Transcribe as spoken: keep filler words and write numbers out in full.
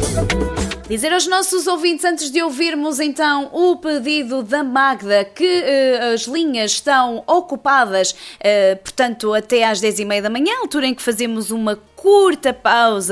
Dizer aos nossos ouvintes, antes de ouvirmos então o pedido da Magda, que uh, as linhas estão ocupadas, uh, portanto, até às dez e meia da manhã, altura em que fazemos uma curta pausa